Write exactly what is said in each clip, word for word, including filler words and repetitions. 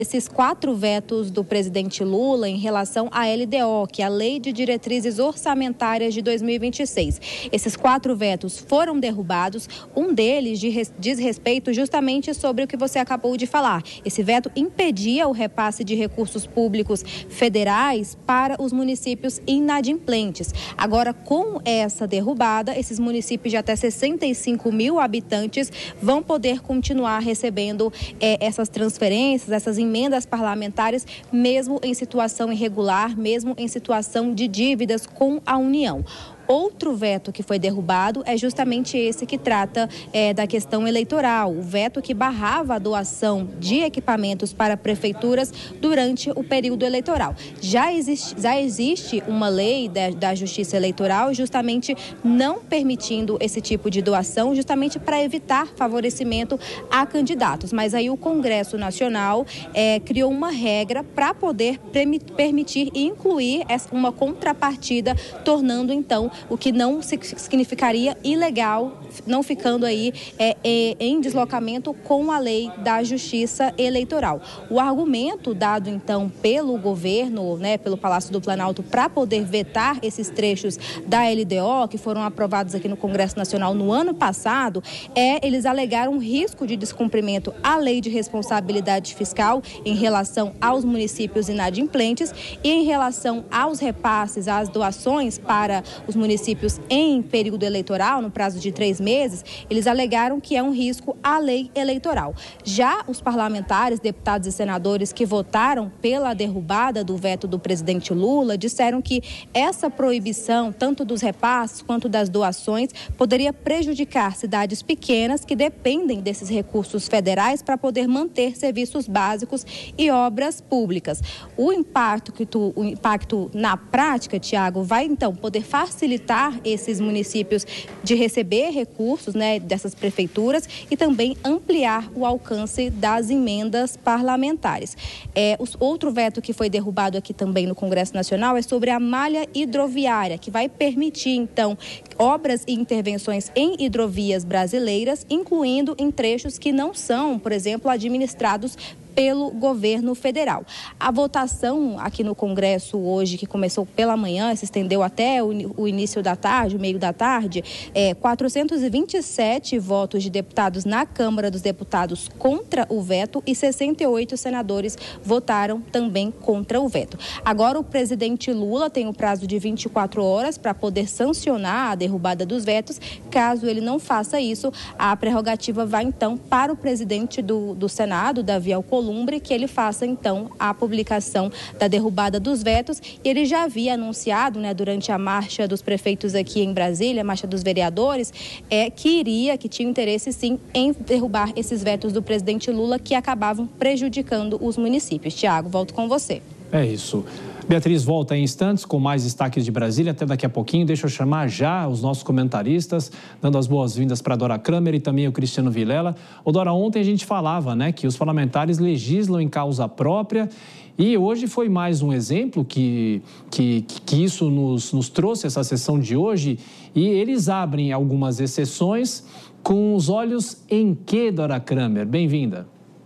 Esses quatro vetos do presidente Lula em relação à L D O, que é a Lei de Diretrizes Orçamentárias de dois mil e vinte e seis. Esses quatro vetos foram derrubados. Um deles diz respeito justamente sobre o que você acabou de falar. Esse veto impedia o repasse de recursos públicos federais para os municípios inadimplentes. Agora, com essa derrubada, esses municípios de até sessenta e cinco mil habitantes vão poder continuar recebendo eh, essas transferências, essas emendas parlamentares, mesmo em situação irregular, mesmo em situação de dívidas com a União. Outro veto que foi derrubado é justamente esse que trata é, da questão eleitoral, o veto que barrava a doação de equipamentos para prefeituras durante o período eleitoral. Já existe, já existe uma lei da, da Justiça Eleitoral justamente não permitindo esse tipo de doação, justamente para evitar favorecimento a candidatos. Mas aí o Congresso Nacional é, criou uma regra para poder permitir e incluir uma contrapartida, tornando então o que não significaria ilegal, não ficando aí é, é, em deslocamento com a lei da Justiça Eleitoral. O argumento dado, então, pelo governo, né, pelo Palácio do Planalto, para poder vetar esses trechos da L D O, que foram aprovados aqui no Congresso Nacional no ano passado, é eles alegaram um risco de descumprimento à lei de responsabilidade fiscal em relação aos municípios inadimplentes e em relação aos repasses, às doações para os municípios municípios em período eleitoral, no prazo de três meses, eles alegaram que é um risco à lei eleitoral. Já os parlamentares, deputados e senadores que votaram pela derrubada do veto do presidente Lula, disseram que essa proibição, tanto dos repasses quanto das doações, poderia prejudicar cidades pequenas que dependem desses recursos federais para poder manter serviços básicos e obras públicas. O impacto, que tu, o impacto na prática, Tiago, vai então poder facilitar esses municípios de receber recursos, né, dessas prefeituras e também ampliar o alcance das emendas parlamentares. É, o outro veto que foi derrubado aqui também no Congresso Nacional é sobre a malha hidroviária, que vai permitir, então, obras e intervenções em hidrovias brasileiras, incluindo em trechos que não são, por exemplo, administrados pelo governo federal. A votação aqui no Congresso hoje, que começou pela manhã, se estendeu até o, o início da tarde, o meio da tarde, é, quatrocentos e vinte e sete votos de deputados na Câmara dos Deputados contra o veto e sessenta e oito senadores votaram também contra o veto. Agora o presidente Lula tem o prazo de vinte e quatro horas para poder sancionar a derrubada dos vetos. Caso ele não faça isso, a prerrogativa vai então para o presidente do, do Senado, Davi Alcolumbre, que ele faça, então, a publicação da derrubada dos vetos. E ele já havia anunciado, né, durante a marcha dos prefeitos aqui em Brasília, a marcha dos vereadores, é, que iria, que tinha interesse, sim, em derrubar esses vetos do presidente Lula que acabavam prejudicando os municípios. Tiago, volto com você. É isso. Beatriz volta em instantes com mais destaques de Brasília, até daqui a pouquinho. Deixa eu chamar já os nossos comentaristas, dando as boas-vindas para a Dora Kramer e também o Cristiano Vilela. Ô Dora, ontem a gente falava, né, que os parlamentares legislam em causa própria e hoje foi mais um exemplo que, que, que isso nos, nos trouxe, essa sessão de hoje, e eles abrem algumas exceções com os olhos em quê, Dora Kramer? Bem-vinda.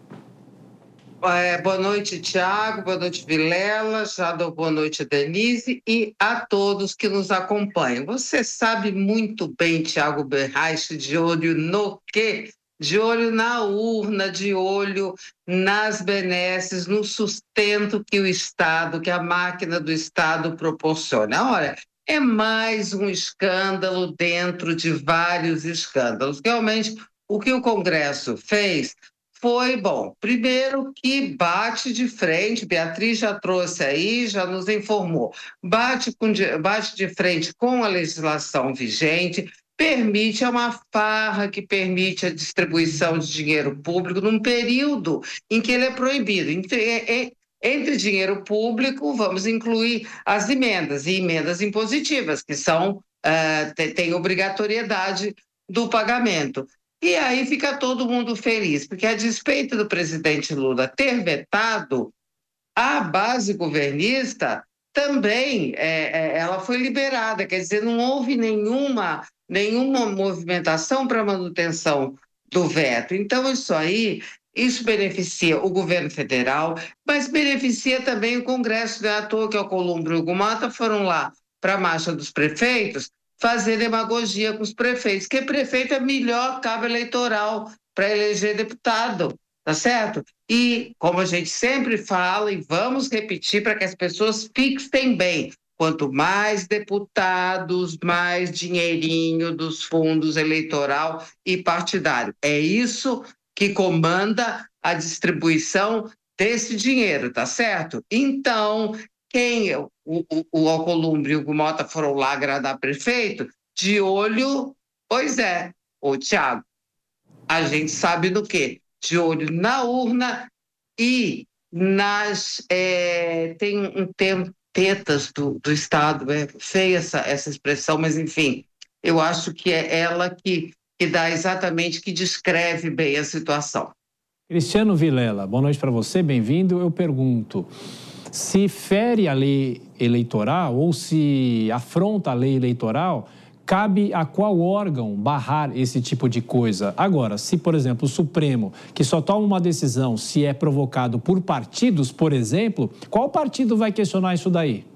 É, boa noite, Tiago, boa noite, Vilela, já dou boa noite a Denise e a todos que nos acompanham. Você sabe muito bem, Tiago Berraich, de olho no quê? De olho na urna, de olho nas benesses, no sustento que o Estado, que a máquina do Estado proporciona. Olha, é mais um escândalo dentro de vários escândalos. Realmente, o que o Congresso fez foi, bom, primeiro que bate de frente, Beatriz já trouxe aí, já nos informou, bate, com, bate de frente com a legislação vigente, permite, é uma farra que permite a distribuição de dinheiro público num período em que ele é proibido. Entre, entre dinheiro público, vamos incluir as emendas, e emendas impositivas, que são, uh, têm obrigatoriedade do pagamento. E aí fica todo mundo feliz, porque a despeito do presidente Lula ter vetado, a base governista também é, é, ela foi liberada, quer dizer, não houve nenhuma, nenhuma movimentação para manutenção do veto. Então, isso aí isso beneficia o governo federal, mas beneficia também o Congresso, não é à toa que o Alcolumbre e o Hugo Mota foram lá para a Marcha dos Prefeitos fazer demagogia com os prefeitos, que prefeito é melhor cabo eleitoral para eleger deputado, tá certo? E, como a gente sempre fala, e vamos repetir para que as pessoas fixem bem, quanto mais deputados, mais dinheirinho dos fundos eleitoral e partidário. É isso que comanda a distribuição desse dinheiro, tá certo? Então, quem o, o, o Alcolumbre e o Hugo Mota foram lá agradar prefeito, de olho, pois é, ô Tiago, a gente sabe do quê? De olho na urna e nas... É, tem um tempo tetas do, do Estado, é feia essa, essa expressão, mas enfim, eu acho que é ela que, que dá exatamente, que descreve bem a situação. Cristiano Vilela, boa noite para você, bem-vindo. Eu pergunto, se fere a lei eleitoral ou se afronta a lei eleitoral, cabe a qual órgão barrar esse tipo de coisa? Agora, se, por exemplo, o Supremo, que só toma uma decisão se é provocado por partidos, por exemplo, qual partido vai questionar isso daí?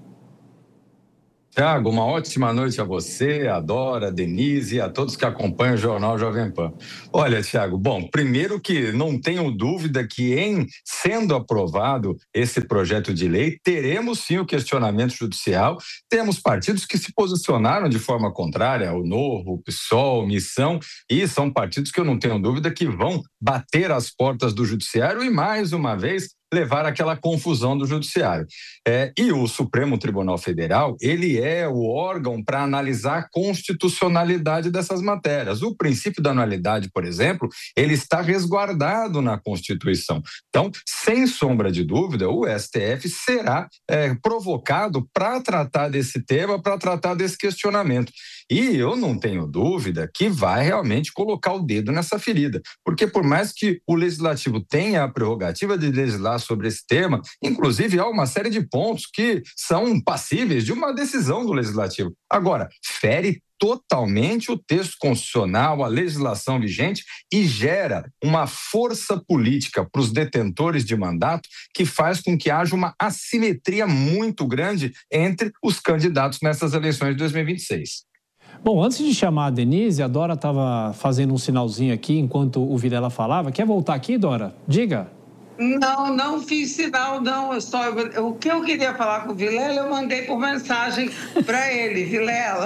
Tiago, uma ótima noite a você, a Dora, a Denise e a todos que acompanham o Jornal Jovem Pan. Olha, Tiago, bom, primeiro que não tenho dúvida que em sendo aprovado esse projeto de lei, teremos sim o questionamento judicial, temos partidos que se posicionaram de forma contrária, o Novo, o PSOL, Missão, e são partidos que eu não tenho dúvida que vão bater as portas do judiciário e mais uma vez levar aquela confusão do judiciário. É, e o Supremo Tribunal Federal, ele é o órgão para analisar a constitucionalidade dessas matérias. O princípio da anualidade, por exemplo, ele está resguardado na Constituição. Então, sem sombra de dúvida, o S T F será é, provocado para tratar desse tema, para tratar desse questionamento. E eu não tenho dúvida que vai realmente colocar o dedo nessa ferida, porque por mais que o Legislativo tenha a prerrogativa de legislar sobre esse tema, inclusive há uma série de pontos que são passíveis de uma decisão do Legislativo. Agora, fere totalmente o texto constitucional, a legislação vigente e gera uma força política para os detentores de mandato que faz com que haja uma assimetria muito grande entre os candidatos nessas eleições de dois mil e vinte e seis. Bom, antes de chamar a Denise, a Dora estava fazendo um sinalzinho aqui enquanto o Vilela falava. Quer voltar aqui, Dora? Diga. Não, não fiz sinal, não. Eu só, eu, o que eu queria falar com o Vilela, eu mandei por mensagem para ele. Vilela,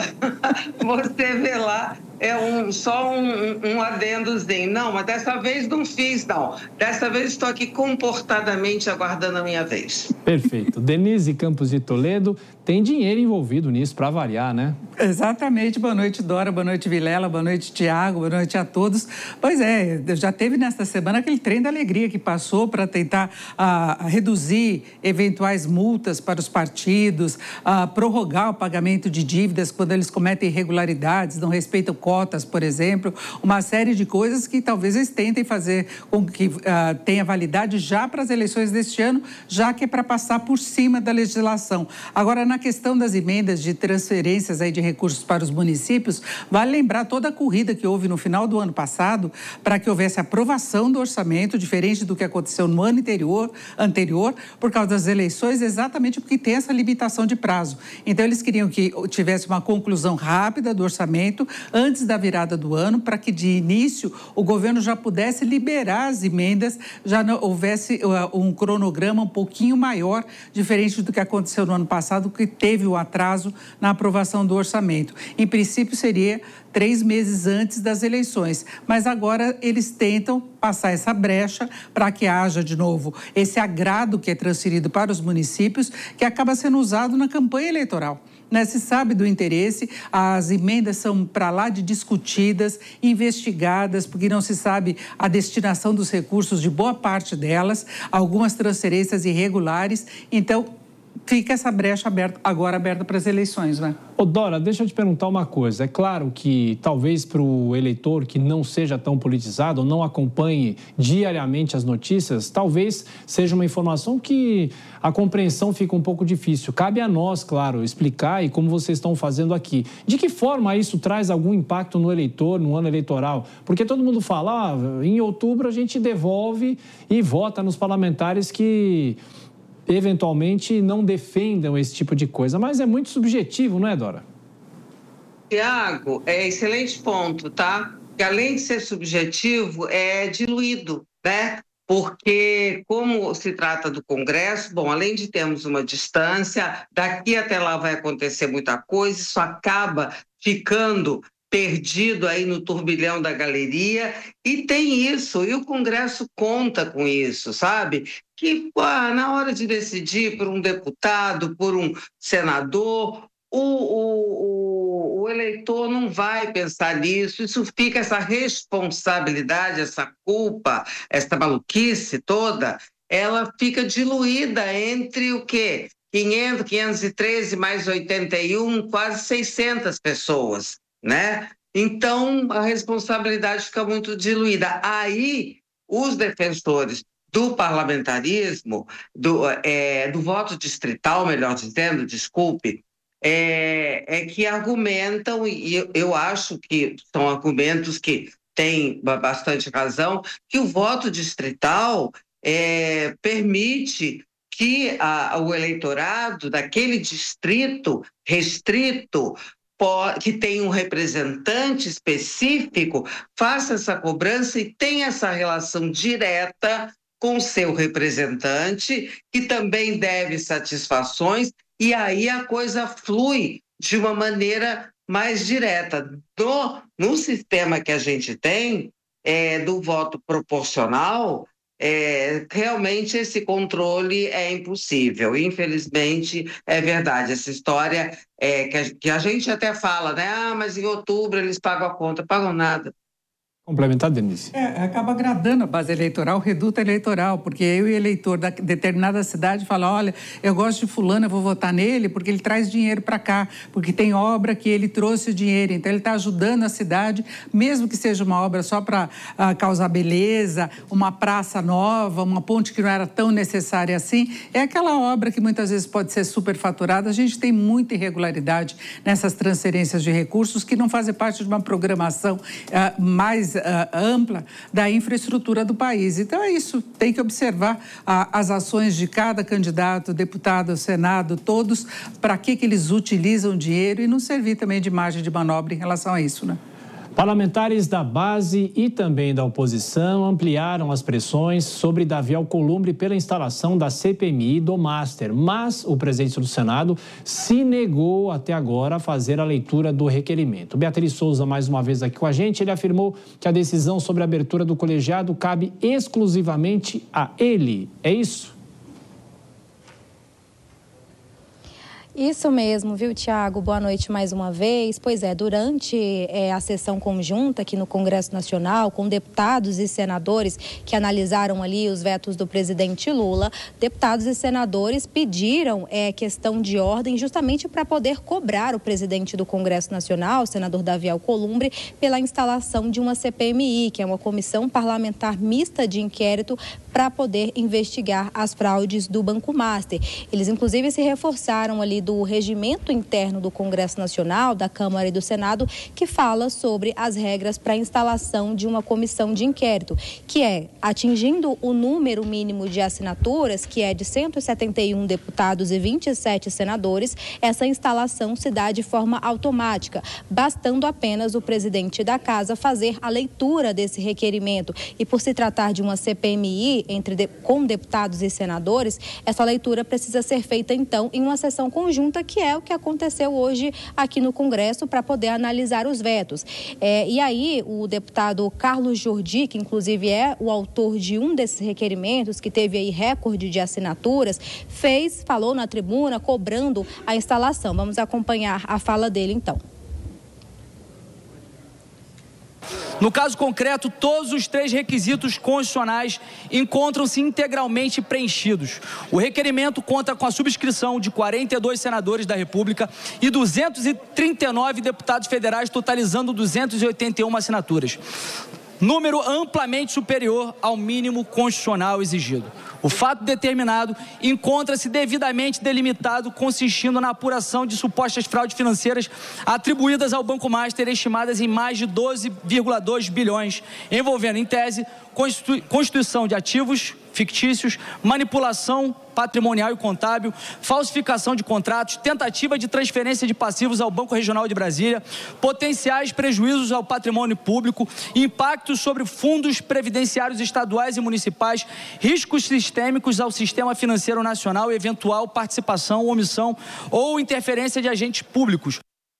você vê lá, é um, só um, um adendozinho. Não, mas dessa vez não fiz, não. Dessa vez estou aqui comportadamente aguardando a minha vez. Perfeito. Denise Campos de Toledo, tem dinheiro envolvido nisso, para variar, né? Exatamente. Boa noite, Dora. Boa noite, Vilela. Boa noite, Tiago. Boa noite a todos. Pois é, já teve nesta semana aquele trem da alegria que passou para tentar ah, reduzir eventuais multas para os partidos, ah, prorrogar o pagamento de dívidas quando eles cometem irregularidades, não respeitam cotas, por exemplo, uma série de coisas que talvez eles tentem fazer com que ah, tenha validade já para as eleições deste ano, já que é para passar por cima da legislação. Agora, na questão das emendas de transferências aí de recursos para os municípios, vale lembrar toda a corrida que houve no final do ano passado para que houvesse aprovação do orçamento, diferente do que aconteceu no ano anterior, anterior, por causa das eleições, exatamente porque tem essa limitação de prazo. Então, eles queriam que tivesse uma conclusão rápida do orçamento antes da virada do ano, para que de início o governo já pudesse liberar as emendas, já não houvesse uh, um cronograma um pouquinho maior, diferente do que aconteceu no ano passado, que teve o atraso na aprovação do orçamento. Em princípio, seria três meses antes das eleições, mas agora eles tentam passar essa brecha para que haja, de novo, esse agrado que é transferido para os municípios, que acaba sendo usado na campanha eleitoral. Né? Se sabe do interesse, as emendas são para lá de discutidas, investigadas, porque não se sabe a destinação dos recursos de boa parte delas, algumas transferências irregulares. Então, fica essa brecha aberta, agora aberta para as eleições, né? Ô Dora, deixa eu te perguntar uma coisa. É claro que talvez para o eleitor que não seja tão politizado, ou não acompanhe diariamente as notícias, talvez seja uma informação que a compreensão fica um pouco difícil. Cabe a nós, claro, explicar e como vocês estão fazendo aqui. De que forma isso traz algum impacto no eleitor, no ano eleitoral? Porque todo mundo fala, ah, em outubro a gente devolve e vota nos parlamentares que eventualmente não defendam esse tipo de coisa, mas é muito subjetivo, não é, Dora? Tiago, é excelente ponto, tá? Que além de ser subjetivo, é diluído, né? Porque como se trata do Congresso, bom, além de termos uma distância, daqui até lá vai acontecer muita coisa, isso acaba ficando perdido aí no turbilhão da galeria, e tem isso, e o Congresso conta com isso, sabe? Que ah, na hora de decidir por um deputado, por um senador, o, o, o eleitor não vai pensar nisso, isso fica, essa responsabilidade, essa culpa, essa maluquice toda, ela fica diluída entre o quê? quinhentos, quinhentos e treze mais oitenta e um, quase seiscentas pessoas, né? Então, a responsabilidade fica muito diluída. Aí, os defensores do parlamentarismo, do, é, do voto distrital, melhor dizendo, desculpe, é, é que argumentam, e eu, eu acho que são argumentos que têm bastante razão, que o voto distrital é, permite que a, o eleitorado daquele distrito restrito, que tem um representante específico, faça essa cobrança e tenha essa relação direta com seu representante, que também deve satisfações, e aí a coisa flui de uma maneira mais direta. Do, no sistema que a gente tem, é, do voto proporcional, É, realmente esse controle é impossível. Infelizmente, é verdade. Essa história é, que, a, que a gente até fala, né? Ah, mas em outubro eles pagam a conta. Pagam nada. Complementar, Denise. É, acaba agradando a base eleitoral, reduta eleitoral, porque eu e o eleitor da determinada cidade fala, olha, eu gosto de fulano, eu vou votar nele porque ele traz dinheiro para cá, porque tem obra que ele trouxe o dinheiro, então ele está ajudando a cidade, mesmo que seja uma obra só para uh, causar beleza, uma praça nova, uma ponte que não era tão necessária assim, é aquela obra que muitas vezes pode ser superfaturada. A gente tem muita irregularidade nessas transferências de recursos que não fazem parte de uma programação uh, mais Uh, ampla da infraestrutura do país. Então é isso, tem que observar uh, as ações de cada candidato, deputado, senado, todos, para que, que eles utilizam dinheiro e não servir também de margem de manobra em relação a isso, né? Parlamentares da base e também da oposição ampliaram as pressões sobre Davi Alcolumbre pela instalação da C P M I do Master, mas o presidente do Senado se negou até agora a fazer a leitura do requerimento. Beatriz Souza, mais uma vez aqui com a gente, ele afirmou que a decisão sobre a abertura do colegiado cabe exclusivamente a ele. É isso? Isso mesmo, viu, Tiago? Boa noite mais uma vez. Pois é, durante é, a sessão conjunta aqui no Congresso Nacional, com deputados e senadores que analisaram ali os vetos do presidente Lula, deputados e senadores pediram é, questão de ordem justamente para poder cobrar o presidente do Congresso Nacional, o senador Davi Alcolumbre, pela instalação de uma C P M I, que é uma comissão parlamentar mista de inquérito para poder investigar as fraudes do Banco Master. Eles, inclusive, se reforçaram ali do regimento interno do Congresso Nacional, da Câmara e do Senado, que fala sobre as regras para a instalação de uma comissão de inquérito, que é, atingindo o número mínimo de assinaturas, que é de cento e setenta e um deputados e vinte e sete senadores, essa instalação se dá de forma automática, bastando apenas o presidente da Casa fazer a leitura desse requerimento. E por se tratar de uma C P M I entre de, com deputados e senadores, essa leitura precisa ser feita, então, em uma sessão conjunta, que é o que aconteceu hoje aqui no Congresso, para poder analisar os vetos. É, e aí, o deputado Carlos Jordi, que inclusive é o autor de um desses requerimentos, que teve aí recorde de assinaturas, fez, falou na tribuna, cobrando a instalação. Vamos acompanhar a fala dele, então. No caso concreto, todos os três requisitos constitucionais encontram-se integralmente preenchidos. O requerimento conta com a subscrição de quarenta e dois senadores da República e duzentos e trinta e nove deputados federais, totalizando duzentas e oitenta e uma assinaturas. Número amplamente superior ao mínimo constitucional exigido. O fato determinado encontra-se devidamente delimitado, consistindo na apuração de supostas fraudes financeiras atribuídas ao Banco Master, estimadas em mais de doze vírgula dois bilhões, envolvendo, em tese, constituição de ativos fictícios, manipulação patrimonial e contábil, falsificação de contratos, tentativa de transferência de passivos ao Banco Regional de Brasília, potenciais prejuízos ao patrimônio público, impactos sobre fundos previdenciários estaduais e municipais, riscos sistêmicos ao sistema financeiro nacional e eventual participação, omissão ou interferência de agentes públicos.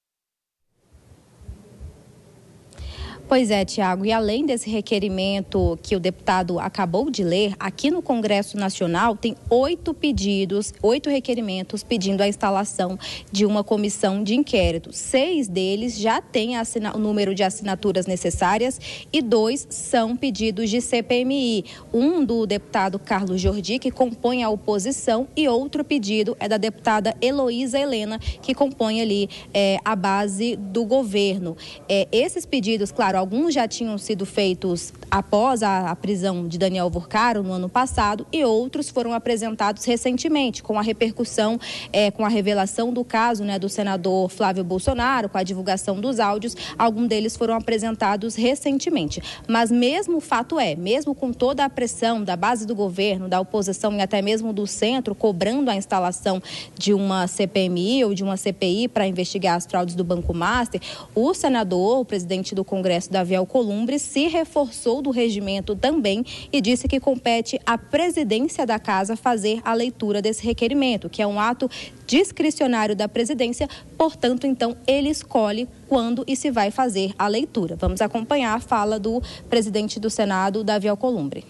Pois é, Tiago, e além desse requerimento que o deputado acabou de ler, aqui no Congresso Nacional tem oito pedidos, oito requerimentos pedindo a instalação de uma comissão de inquérito. Seis deles já têm o número de assinaturas necessárias e dois são pedidos de C P M I. Um do deputado Carlos Jordi, que compõe a oposição, e outro pedido é da deputada Heloísa Helena, que compõe ali é, a base do governo. É, esses pedidos, claro, alguns já tinham sido feitos após a, a prisão de Daniel Wurcaro no ano passado e outros foram apresentados recentemente, com a repercussão, é, com a revelação do caso, né, do senador Flávio Bolsonaro, com a divulgação dos áudios. Alguns deles foram apresentados recentemente. Mas mesmo o fato é, mesmo com toda a pressão da base do governo, da oposição e até mesmo do centro, cobrando a instalação de uma C P M I ou de uma C P I para investigar as fraudes do Banco Master, o senador, o presidente do Congresso, Davi Alcolumbre, se reforçou do regimento também e disse que compete à presidência da casa fazer a leitura desse requerimento, que é um ato discricionário da presidência, portanto, então, ele escolhe quando e se vai fazer a leitura. Vamos acompanhar a fala do presidente do Senado, Davi Alcolumbre.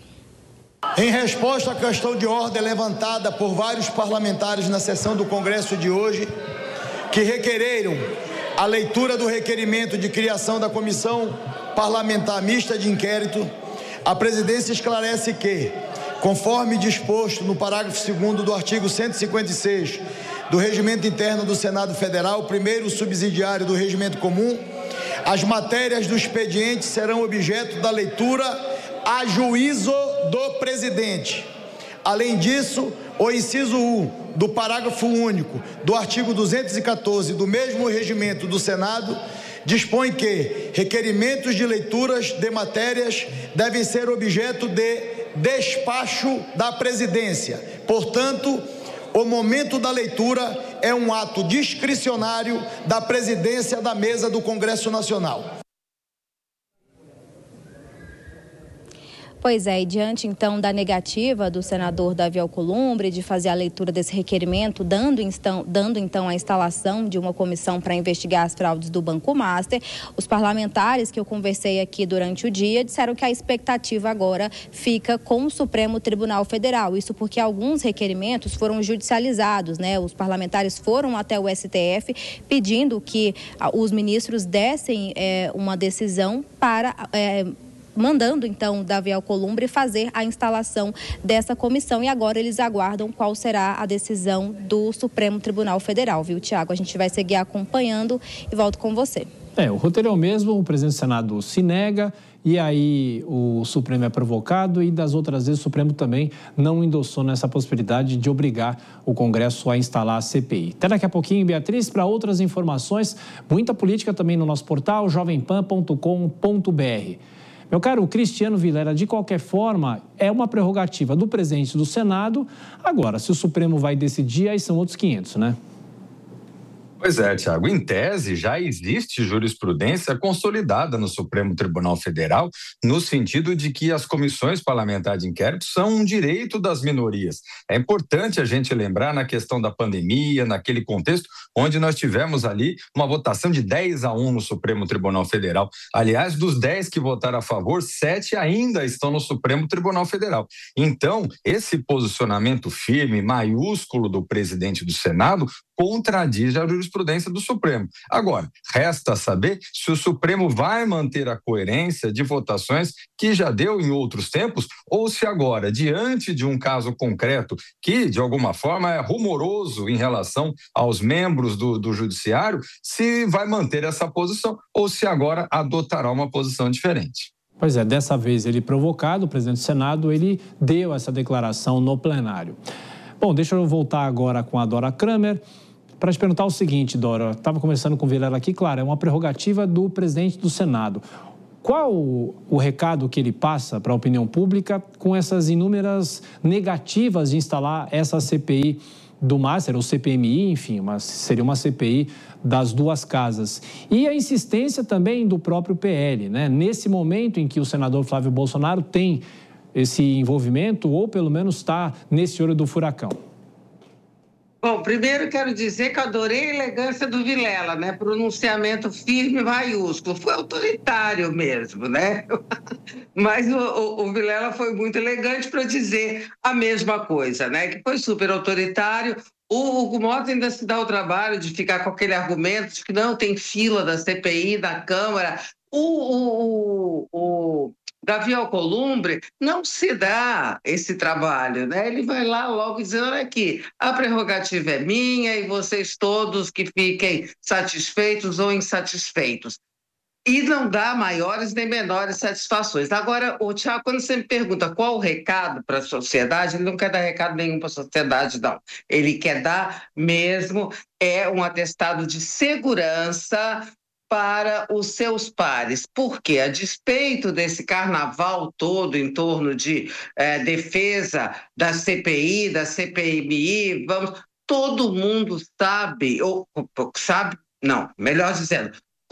Em resposta à questão de ordem levantada por vários parlamentares na sessão do Congresso de hoje, que requereram a leitura do requerimento de criação da Comissão Parlamentar Mista de Inquérito, a presidência esclarece que, conforme disposto no parágrafo segundo do artigo cento e cinquenta e seis do Regimento Interno do Senado Federal, primeiro subsidiário do Regimento Comum, as matérias do expediente serão objeto da leitura a juízo do presidente. Além disso, o inciso um do parágrafo único do artigo duzentos e quatorze do mesmo regimento do Senado dispõe que requerimentos de leituras de matérias devem ser objeto de despacho da presidência. Portanto, o momento da leitura é um ato discricionário da presidência da mesa do Congresso Nacional. Pois é, e diante então da negativa do senador Davi Alcolumbre de fazer a leitura desse requerimento, dando, então, dando então a instalação de uma comissão para investigar as fraudes do Banco Master, os parlamentares que eu conversei aqui durante o dia disseram que a expectativa agora fica com o Supremo Tribunal Federal. Isso porque alguns requerimentos foram judicializados, né? Os parlamentares foram até o S T F pedindo que os ministros dessem é, uma decisão para... É, mandando, então, Davi Alcolumbre fazer a instalação dessa comissão. E agora eles aguardam qual será a decisão do Supremo Tribunal Federal, viu, Tiago? A gente vai seguir acompanhando e volto com você. É, o roteiro é o mesmo, o presidente do Senado se nega e aí o Supremo é provocado e das outras vezes o Supremo também não endossou nessa possibilidade de obrigar o Congresso a instalar a C P I. Até daqui a pouquinho, Beatriz, para outras informações, muita política também no nosso portal, jovem pan ponto com ponto b r. Meu caro Cristiano Vilela, de qualquer forma, é uma prerrogativa do presidente do Senado. Agora, se o Supremo vai decidir, aí são outros quinhentos, né? Pois é, Tiago. Em tese, já existe jurisprudência consolidada no Supremo Tribunal Federal, no sentido de que as comissões parlamentares de inquérito são um direito das minorias. É importante a gente lembrar na questão da pandemia, naquele contexto, onde nós tivemos ali uma votação de dez a um no Supremo Tribunal Federal. Aliás, dos dez que votaram a favor, sete ainda estão no Supremo Tribunal Federal. Então, esse posicionamento firme, maiúsculo do presidente do Senado, contradiz a jurisprudência do Supremo. Agora, resta saber se o Supremo vai manter a coerência de votações que já deu em outros tempos, ou se agora, diante de um caso concreto que, de alguma forma, é rumoroso em relação aos membros do, do Judiciário, se vai manter essa posição ou se agora adotará uma posição diferente. Pois é, dessa vez ele provocado, o presidente do Senado, ele deu essa declaração no plenário. Bom, deixa eu voltar agora com a Dora Kramer para te perguntar o seguinte, Dora. Estava conversando com o Vilela aqui, claro, é uma prerrogativa do presidente do Senado. Qual o, o recado que ele passa para a opinião pública com essas inúmeras negativas de instalar essa C P I do Master, ou C P M I, enfim, mas seria uma C P I das duas casas? E a insistência também do próprio P L, né? Nesse momento em que o senador Flávio Bolsonaro tem esse envolvimento, ou pelo menos está nesse olho do furacão. Bom, primeiro quero dizer que eu adorei a elegância do Vilela, né? Pronunciamento firme e maiúsculo. Foi autoritário mesmo, né? Mas o, o, o Vilela foi muito elegante para dizer a mesma coisa, né? Que foi super autoritário. O Hugo Mota ainda se dá o trabalho de ficar com aquele argumento de que não tem fila da C P I, da Câmara. O, o, o, o Davi Alcolumbre não se dá esse trabalho, né? Ele vai lá logo dizendo, olha aqui, a prerrogativa é minha e vocês todos que fiquem satisfeitos ou insatisfeitos. E não dá maiores nem menores satisfações. Agora, o Tiago, quando você me pergunta qual o recado para a sociedade, ele não quer dar recado nenhum para a sociedade, não. Ele quer dar mesmo é um atestado de segurança para os seus pares. Porque, a despeito desse carnaval todo em torno de é, defesa da C P I, da C P M I, vamos, todo mundo sabe, ou sabe, não, melhor dizendo,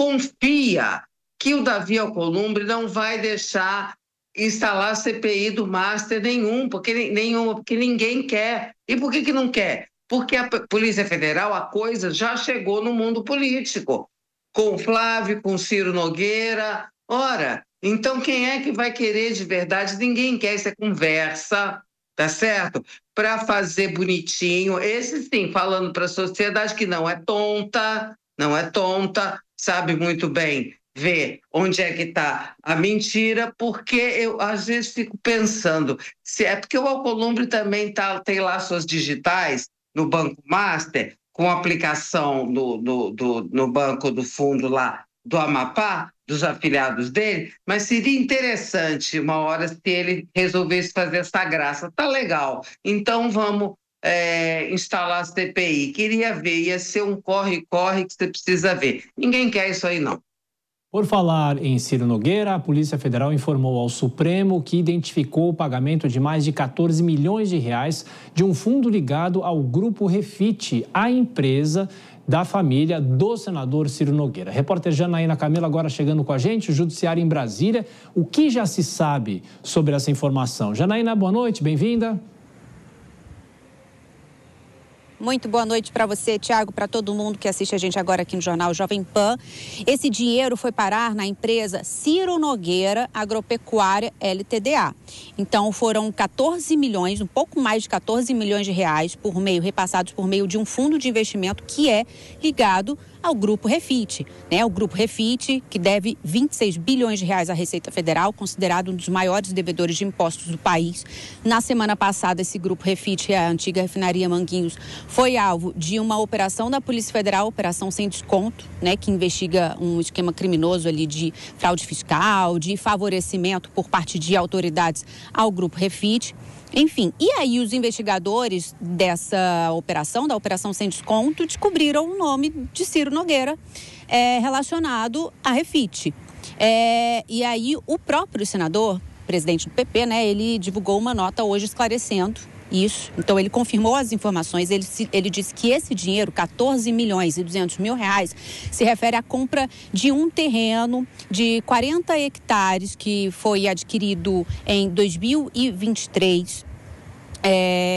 confia que o Davi Alcolumbre não vai deixar instalar C P I do Master nenhum, porque, nenhuma, porque ninguém quer. E por que, que não quer? Porque a Polícia Federal, a coisa já chegou no mundo político, com o Flávio, com o Ciro Nogueira. Ora, então quem é que vai querer de verdade? Ninguém quer, isso é conversa, tá certo? Para fazer bonitinho, esse sim, falando para a sociedade que não é tonta, não é tonta, sabe muito bem ver onde é que está a mentira, porque eu às vezes fico pensando, se é porque o Alcolumbre também tá, tem lá suas digitais no Banco Master, com aplicação no, no, do, no Banco do Fundo lá do Amapá, dos afiliados dele, mas seria interessante uma hora se ele resolvesse fazer essa graça. Tá legal, então vamos é, instalar a C P I. Queria ver, ia ser um corre-corre que você precisa ver. Ninguém quer isso aí, não. Por falar em Ciro Nogueira, a Polícia Federal informou ao Supremo que identificou o pagamento de mais de quatorze milhões de reais de um fundo ligado ao Grupo Refit, a empresa da família do senador Ciro Nogueira. Repórter Janaína Camila agora chegando com a gente, o Judiciário em Brasília. O que já se sabe sobre essa informação? Janaína, boa noite, bem-vinda. Muito boa noite para você, Tiago, para todo mundo que assiste a gente agora aqui no Jornal Jovem Pan. Esse dinheiro foi parar na empresa Ciro Nogueira Agropecuária L T D A. Então foram quatorze milhões, um pouco mais de quatorze milhões de reais por meio, repassados por meio de um fundo de investimento que é ligado ao Grupo Refit, né? O Grupo Refit, que deve vinte e seis bilhões de reais à Receita Federal, considerado um dos maiores devedores de impostos do país. Na semana passada, esse Grupo Refit, a antiga refinaria Manguinhos, foi alvo de uma operação da Polícia Federal, Operação Sem Desconto, né? Que investiga um esquema criminoso ali de fraude fiscal, de favorecimento por parte de autoridades ao Grupo Refit. Enfim, e aí os investigadores dessa operação, da Operação Sem Desconto, descobriram o nome de Ciro Nogueira é, relacionado à Refit. É, e aí o próprio senador, presidente do P P, né, ele divulgou uma nota hoje esclarecendo isso. Então ele confirmou as informações, ele, ele disse que esse dinheiro, quatorze milhões e duzentos mil reais, se refere à compra de um terreno de quarenta hectares que foi adquirido em dois mil e vinte e três, é,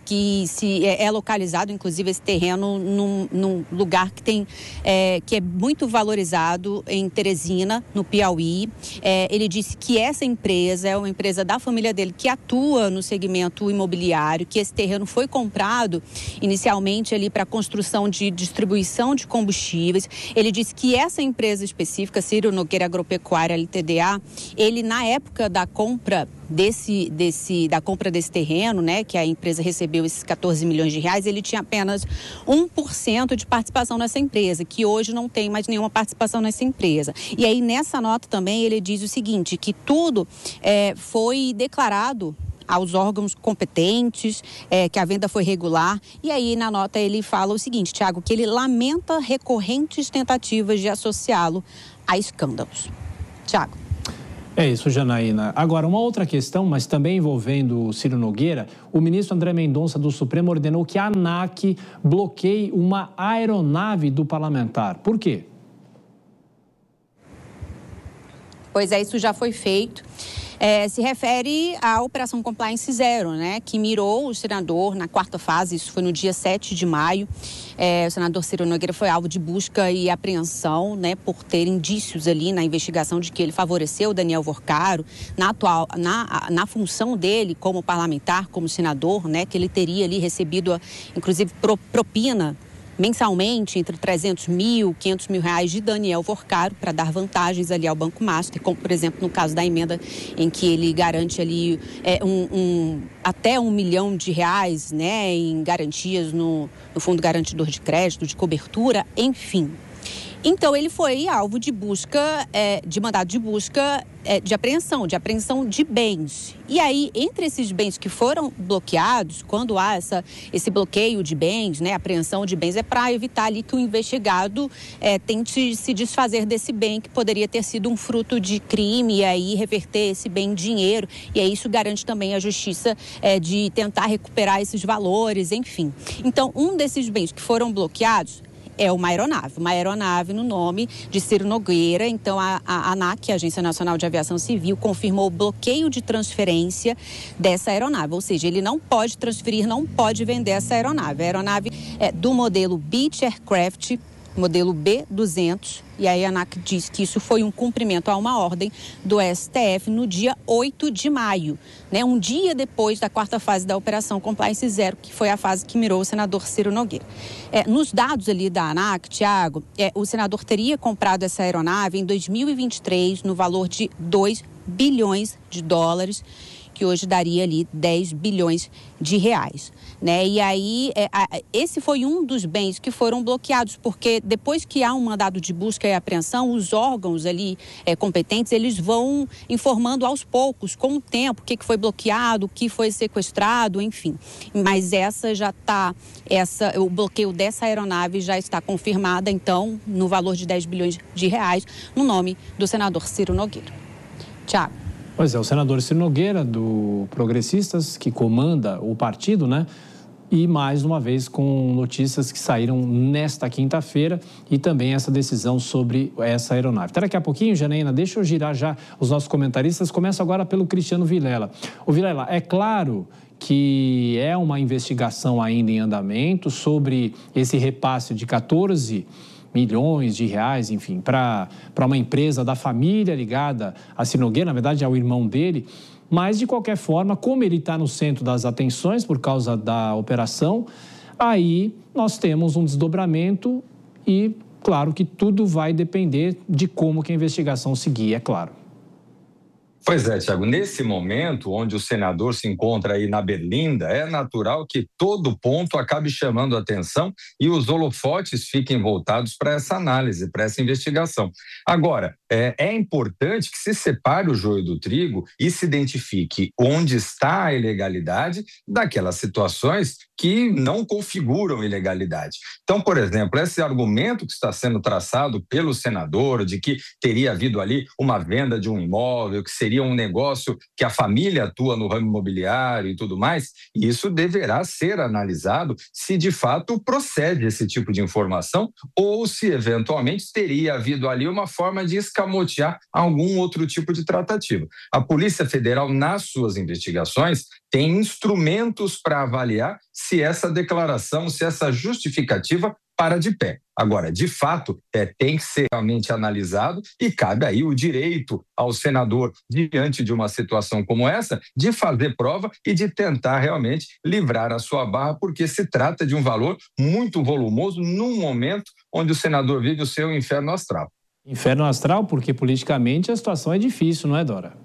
que se, é, é localizado, inclusive, esse terreno num, num lugar que, tem, é, que é muito valorizado em Teresina, no Piauí. É, ele disse que essa empresa é uma empresa da família dele que atua no segmento imobiliário, que esse terreno foi comprado inicialmente ali para construção de distribuição de combustíveis. Ele disse que essa empresa específica, Ciro Nogueira Agropecuária L T D A, ele na época da compra Desse, desse, da compra desse terreno, né, que a empresa recebeu esses quatorze milhões de reais, ele tinha apenas um por cento de participação nessa empresa, que hoje não tem mais nenhuma participação nessa empresa. E aí, nessa nota também, ele diz o seguinte, que tudo é, foi declarado aos órgãos competentes, é, que a venda foi regular. E aí, na nota, ele fala o seguinte, Tiago, que ele lamenta recorrentes tentativas de associá-lo a escândalos. Tiago. É isso, Janaína. Agora, uma outra questão, mas também envolvendo o Ciro Nogueira, o ministro André Mendonça do Supremo ordenou que a ANAC bloqueie uma aeronave do parlamentar. Por quê? Pois é, isso já foi feito. É, se refere à Operação Compliance Zero, né, que mirou o senador na quarta fase, isso foi no dia sete de maio. É, o senador Ciro Nogueira foi alvo de busca e apreensão, né, por ter indícios ali na investigação de que ele favoreceu o Daniel Vorcaro na, atual, na, na função dele como parlamentar, como senador, né, que ele teria ali recebido, inclusive, pro, propina mensalmente entre trezentos mil, quinhentos mil reais de Daniel Vorcaro para dar vantagens ali ao Banco Master, como, por exemplo, no caso da emenda em que ele garante ali é, um, um, até um milhão de reais, né, em garantias no, no Fundo Garantidor de Crédito, de cobertura, enfim. Então, ele foi alvo de busca, é, de mandado de busca, é, de apreensão, de apreensão de bens. E aí, entre esses bens que foram bloqueados, quando há essa, esse bloqueio de bens, né, apreensão de bens, é para evitar ali que o investigado é, tente se desfazer desse bem que poderia ter sido um fruto de crime e aí reverter esse bem em dinheiro. E aí isso garante também a justiça é, de tentar recuperar esses valores, enfim. Então, um desses bens que foram bloqueados é uma aeronave, uma aeronave no nome de Ciro Nogueira. Então, a, a ANAC, a Agência Nacional de Aviação Civil, confirmou o bloqueio de transferência dessa aeronave. Ou seja, ele não pode transferir, não pode vender essa aeronave. A aeronave é do modelo Beech Aircraft, modelo B duzentos, e aí a ANAC diz que isso foi um cumprimento a uma ordem do S T F no dia oito de maio, né, um dia depois da quarta fase da Operação Compliance Zero, que foi a fase que mirou o senador Ciro Nogueira. É, nos dados ali da ANAC, Tiago, é, o senador teria comprado essa aeronave em dois mil e vinte e três no valor de dois bilhões de dólares, que hoje daria ali dez bilhões de reais, né? E aí, é, a, esse foi um dos bens que foram bloqueados, porque depois que há um mandado de busca e apreensão, os órgãos ali é, competentes, eles vão informando aos poucos, com o tempo, o que, que foi bloqueado, o que foi sequestrado, enfim. Mas essa já está, essa, o bloqueio dessa aeronave já está confirmada, então, no valor de dez bilhões de reais, no nome do senador Ciro Nogueira. Tiago. Pois é, o senador Ciro Nogueira, do Progressistas, que comanda o partido, né? E mais uma vez com notícias que saíram nesta quinta-feira e também essa decisão sobre essa aeronave. Até daqui a pouquinho, Janaína, deixa eu girar já os nossos comentaristas. Começa agora pelo Cristiano Vilela. O Vilela, é claro que é uma investigação ainda em andamento sobre esse repasse de quatorze milhões de reais, enfim, para uma empresa da família ligada a Ciro Nogueira, na verdade, ao irmão dele. Mas, de qualquer forma, como ele está no centro das atenções por causa da operação, aí nós temos um desdobramento e, claro, que tudo vai depender de como que a investigação seguir, é claro. Pois é, Tiago, nesse momento onde o senador se encontra aí na Berlinda, é natural que todo ponto acabe chamando a atenção e os holofotes fiquem voltados para essa análise, para essa investigação. Agora, é, é importante que se separe o joio do trigo e se identifique onde está a ilegalidade daquelas situações que não configuram ilegalidade. Então, por exemplo, esse argumento que está sendo traçado pelo senador de que teria havido ali uma venda de um imóvel, que seria um negócio que a família atua no ramo imobiliário e tudo mais, isso deverá ser analisado se de fato procede esse tipo de informação ou se eventualmente teria havido ali uma forma de escapar escamotear algum outro tipo de tratativa. A Polícia Federal, nas suas investigações, tem instrumentos para avaliar se essa declaração, se essa justificativa para de pé. Agora, de fato, é, tem que ser realmente analisado e cabe aí o direito ao senador, diante de uma situação como essa, de fazer prova e de tentar realmente livrar a sua barra, porque se trata de um valor muito volumoso num momento onde o senador vive o seu inferno astral. Inferno astral, porque politicamente a situação é difícil, não é, Dora?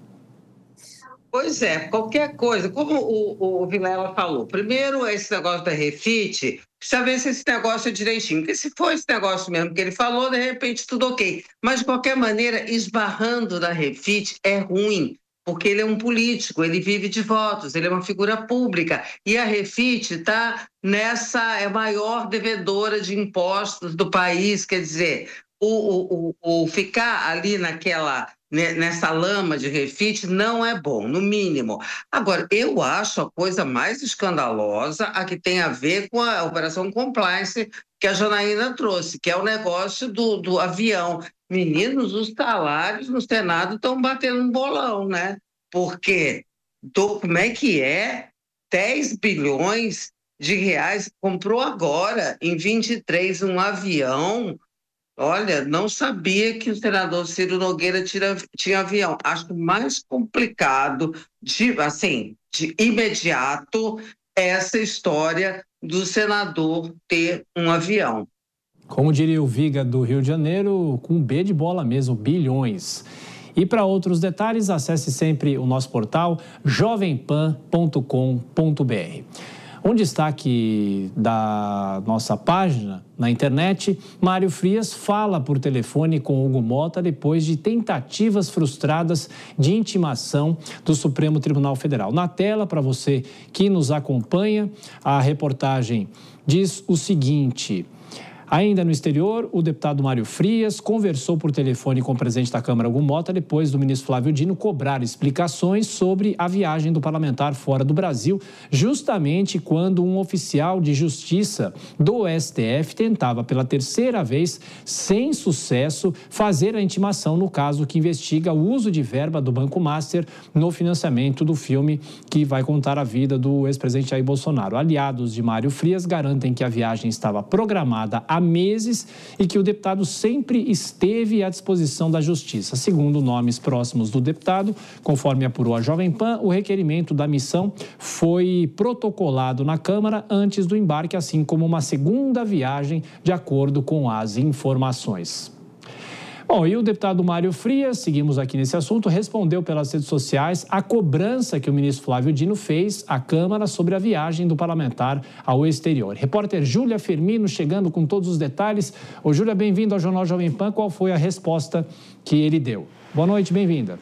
Pois é, qualquer coisa, como o, o Vilela falou, primeiro esse negócio da Refit, precisa ver se esse negócio é direitinho, porque se for esse negócio mesmo que ele falou, de repente tudo ok. Mas, de qualquer maneira, esbarrando na Refit é ruim, porque ele é um político, ele vive de votos, ele é uma figura pública, e a Refit está nessa, é a maior devedora de impostos do país, quer dizer, o, o, o, o ficar ali naquela... nessa lama de Refit não é bom, no mínimo. Agora, eu acho a coisa mais escandalosa a que tem a ver com a Operação Compliance que a Janaína trouxe, que é o negócio do, do avião. Meninos, os salários no Senado estão batendo um bolão, né? Porque, do, como é que é? dez bilhões de reais, comprou agora, em vinte e três, um avião. Olha, não sabia que o senador Ciro Nogueira tira, tinha avião. Acho mais complicado, de, assim, de imediato, essa história do senador ter um avião. Como diria o Viga do Rio de Janeiro, com B de bola mesmo, bilhões. E para outros detalhes, acesse sempre o nosso portal jovem pan ponto com ponto br. Um destaque da nossa página na internet, Mário Frias fala por telefone com Hugo Motta depois de tentativas frustradas de intimação do Supremo Tribunal Federal. Na tela, para você que nos acompanha, a reportagem diz o seguinte... Ainda no exterior, o deputado Mário Frias conversou por telefone com o presidente da Câmara, Hugo Motta, depois do ministro Flávio Dino cobrar explicações sobre a viagem do parlamentar fora do Brasil, justamente quando um oficial de justiça do S T F tentava pela terceira vez, sem sucesso, fazer a intimação no caso que investiga o uso de verba do Banco Master no financiamento do filme que vai contar a vida do ex-presidente Jair Bolsonaro. Aliados de Mário Frias garantem que a viagem estava programada há meses e que o deputado sempre esteve à disposição da Justiça. Segundo nomes próximos do deputado, conforme apurou a Jovem Pan, o requerimento da missão foi protocolado na Câmara antes do embarque, assim como uma segunda viagem, de acordo com as informações. Bom, e o deputado Mário Frias, seguimos aqui nesse assunto, respondeu pelas redes sociais a cobrança que o ministro Flávio Dino fez à Câmara sobre a viagem do parlamentar ao exterior. Repórter Júlia Firmino chegando com todos os detalhes. Ô, Júlia, bem-vindo ao Jornal Jovem Pan. Qual foi a resposta que ele deu? Boa noite, bem-vinda.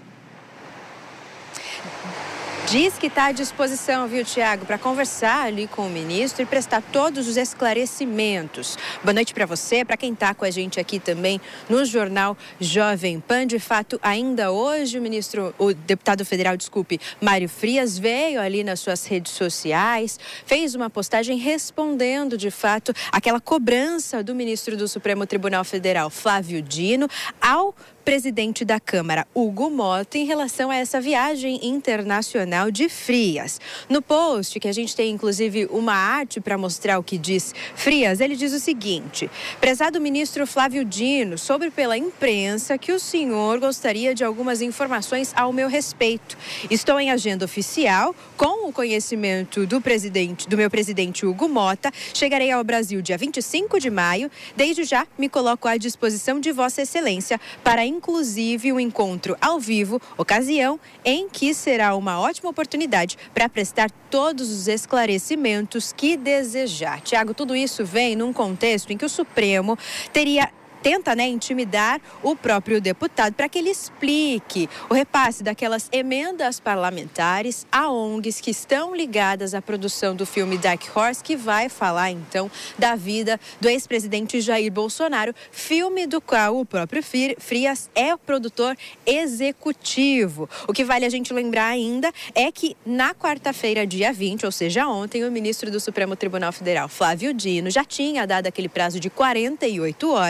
Diz que está à disposição, viu, Tiago, para conversar ali com o ministro e prestar todos os esclarecimentos. Boa noite para você, para quem está com a gente aqui também no Jornal Jovem Pan. De fato, ainda hoje o ministro, o deputado federal, desculpe, Mário Frias, veio ali nas suas redes sociais, fez uma postagem respondendo, de fato, aquela cobrança do ministro do Supremo Tribunal Federal, Flávio Dino, ao presidente da Câmara, Hugo Motta, em relação a essa viagem internacional de Frias. No post, que a gente tem inclusive uma arte para mostrar o que diz Frias, ele diz o seguinte: prezado ministro Flávio Dino, soube pela imprensa que o senhor gostaria de algumas informações ao meu respeito. Estou em agenda oficial, com o conhecimento do presidente, do meu presidente Hugo Motta, chegarei ao Brasil dia vinte e cinco de maio. Desde já me coloco à disposição de Vossa Excelência para inclusive um encontro ao vivo, ocasião em que será uma ótima oportunidade para prestar todos os esclarecimentos que desejar. Tiago, tudo isso vem num contexto em que o Supremo teria tenta, né, intimidar o próprio deputado para que ele explique o repasse daquelas emendas parlamentares a O N Gs que estão ligadas à produção do filme Dark Horse, que vai falar, então, da vida do ex-presidente Jair Bolsonaro, filme do qual o próprio Frias é o produtor executivo. O que vale a gente lembrar ainda é que na quarta-feira, dia vinte, ou seja, ontem, o ministro do Supremo Tribunal Federal, Flávio Dino, já tinha dado aquele prazo de quarenta e oito horas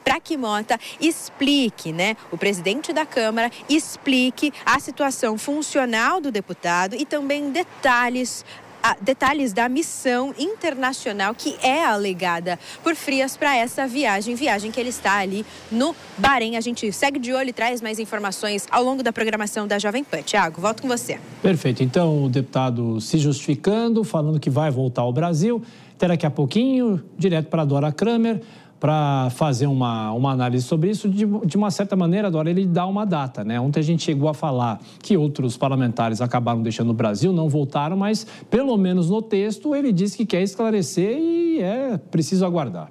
para que Mota explique, né, o presidente da Câmara explique a situação funcional do deputado e também detalhes detalhes da missão internacional que é alegada por Frias para essa viagem, viagem que ele está ali no Bahrein. A gente segue de olho e traz mais informações ao longo da programação da Jovem Pan. Tiago, volto com você. Perfeito. Então, o deputado se justificando, falando que vai voltar ao Brasil. Até daqui a pouquinho, direto para a Dora Kramer, para fazer uma, uma análise sobre isso. De, de uma certa maneira, Dora, ele dá uma data, né? Ontem a gente chegou a falar que outros parlamentares acabaram deixando o Brasil, não voltaram, mas pelo menos no texto ele disse que quer esclarecer e é preciso aguardar.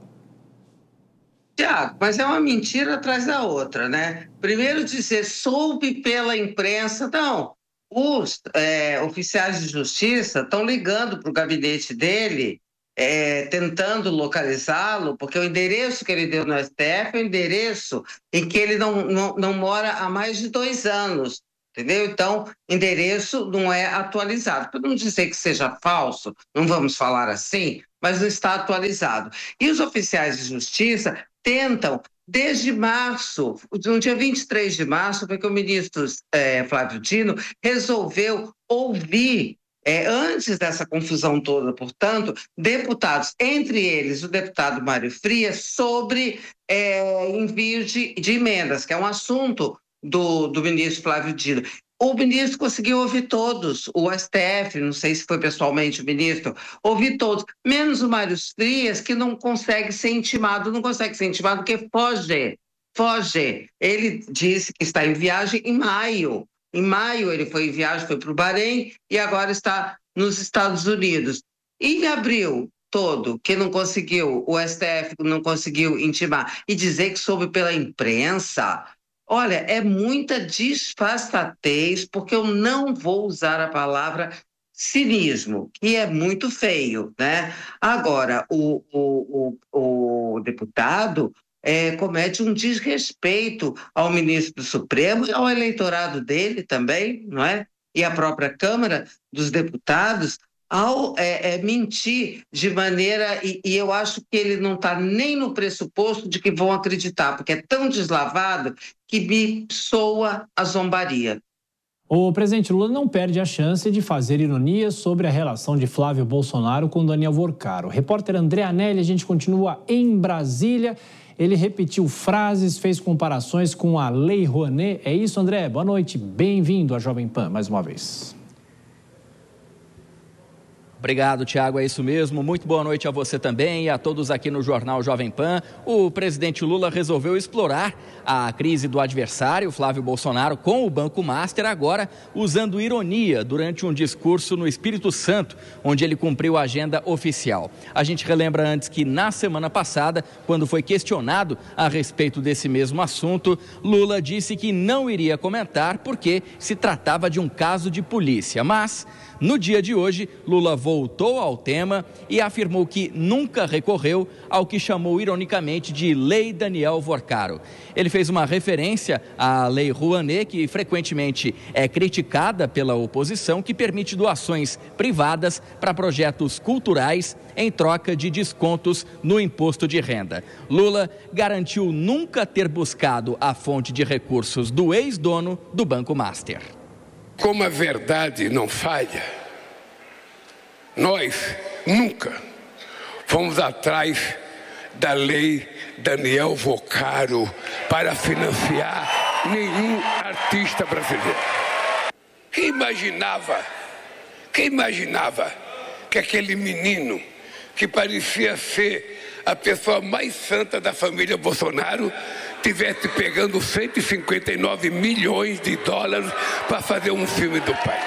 Tiago, mas é uma mentira atrás da outra, né? Primeiro dizer, soube pela imprensa, não. Os é, oficiais de justiça estão ligando para o gabinete dele, É, tentando localizá-lo, porque o endereço que ele deu no S T F é o endereço em que ele não, não, não mora há mais de dois anos, entendeu? Então, endereço não é atualizado. Para não dizer que seja falso, não vamos falar assim, mas não está atualizado. E os oficiais de justiça tentam, desde março, no dia vinte e três de março, foi que o ministro é, Flávio Dino resolveu ouvir É, antes dessa confusão toda, portanto, deputados, entre eles o deputado Mário Frias, sobre é, envio de, de emendas, que é um assunto do, do ministro Flávio Dino. O ministro conseguiu ouvir todos, o S T F, não sei se foi pessoalmente o ministro, ouviu todos, menos o Mário Frias, que não consegue ser intimado, não consegue ser intimado porque foge, foge. Ele disse que está em viagem em maio. Em maio ele foi em viagem, foi para o Bahrein e agora está nos Estados Unidos. Em abril todo, que não conseguiu, o S T F não conseguiu intimar e dizer que soube pela imprensa, olha, é muita disfarçatez, porque eu não vou usar a palavra cinismo, que é muito feio, né? Agora, o, o, o, o deputado É, comete um desrespeito ao ministro do Supremo e ao eleitorado dele também, não é? E à própria Câmara dos Deputados, ao é, é, mentir de maneira... E, e eu acho que ele não está nem no pressuposto de que vão acreditar, porque é tão deslavado que me soa a zombaria. O presidente Lula não perde a chance de fazer ironia sobre a relação de Flávio Bolsonaro com Daniel Vorcaro. O repórter André Anelli, a gente continua em Brasília. Ele repetiu frases, fez comparações com a Lei Rouanet. É isso, André? Boa noite. Bem-vindo à Jovem Pan, mais uma vez. Obrigado, Tiago, é isso mesmo. Muito boa noite a você também e a todos aqui no Jornal Jovem Pan. O presidente Lula resolveu explorar a crise do adversário, Flávio Bolsonaro, com o Banco Master, agora usando ironia durante um discurso no Espírito Santo, onde ele cumpriu a agenda oficial. A gente relembra antes que na semana passada, quando foi questionado a respeito desse mesmo assunto, Lula disse que não iria comentar porque se tratava de um caso de polícia, mas... No dia de hoje, Lula voltou ao tema e afirmou que nunca recorreu ao que chamou ironicamente de Lei Daniel Vorcaro. Ele fez uma referência à Lei Rouanet, que frequentemente é criticada pela oposição, que permite doações privadas para projetos culturais em troca de descontos no imposto de renda. Lula garantiu nunca ter buscado a fonte de recursos do ex-dono do Banco Master. Como a verdade não falha, nós nunca fomos atrás da Lei Daniel Vorcaro para financiar nenhum artista brasileiro. Quem imaginava, quem imaginava que aquele menino que parecia ser a pessoa mais santa da família Bolsonaro estivesse pegando cento e cinquenta e nove milhões de dólares para fazer um filme do pai.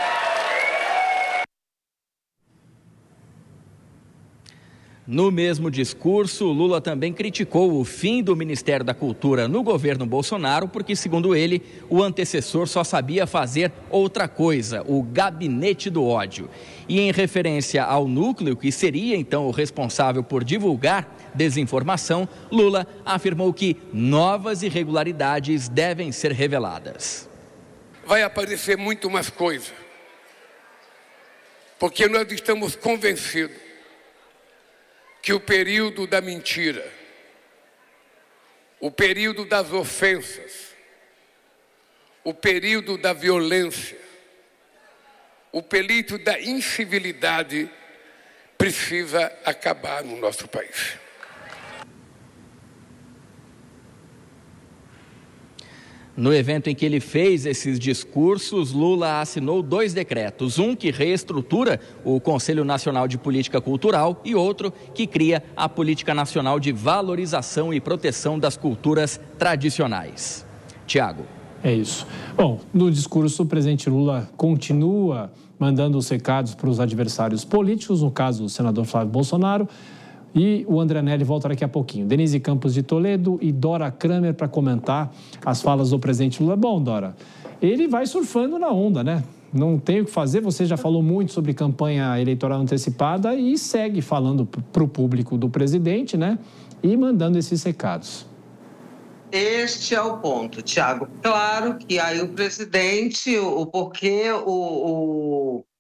No mesmo discurso, Lula também criticou o fim do Ministério da Cultura no governo Bolsonaro, porque, segundo ele, o antecessor só sabia fazer outra coisa, o gabinete do ódio. E em referência ao núcleo, que seria então o responsável por divulgar desinformação, Lula afirmou que novas irregularidades devem ser reveladas. Vai aparecer muito mais coisa, porque nós estamos convencidos que o período da mentira, o período das ofensas, o período da violência, o período da incivilidade precisa acabar no nosso país. No evento em que ele fez esses discursos, Lula assinou dois decretos, um que reestrutura o Conselho Nacional de Política Cultural e outro que cria a Política Nacional de Valorização e Proteção das Culturas Tradicionais. Tiago. É isso. Bom, no discurso, o presidente Lula continua mandando os recados para os adversários políticos, no caso, o senador Flávio Bolsonaro. E o André Nelly volta daqui a pouquinho. Denise Campos de Toledo e Dora Kramer para comentar as falas do presidente Lula. Bom, Dora, ele vai surfando na onda, né? Não tem o que fazer, você já falou muito sobre campanha eleitoral antecipada e segue falando para o público do presidente, né? E mandando esses recados. Este é o ponto, Tiago. Claro que aí o presidente, o porquê o... o...